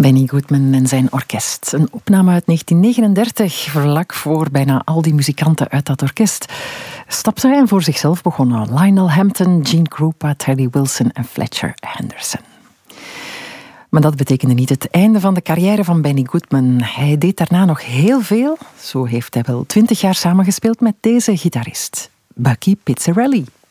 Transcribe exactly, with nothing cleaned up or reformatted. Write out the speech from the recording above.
Benny Goodman en zijn orkest. Een opname uit negentien negenendertig, vlak voor bijna al die muzikanten uit dat orkest stapten en voor zichzelf begonnen. Lionel Hampton, Gene Krupa, Teddy Wilson en Fletcher Henderson. Maar dat betekende niet het einde van de carrière van Benny Goodman. Hij deed daarna nog heel veel. Zo heeft hij wel twintig jaar samengespeeld met deze gitarist, Bucky Pizzarelli.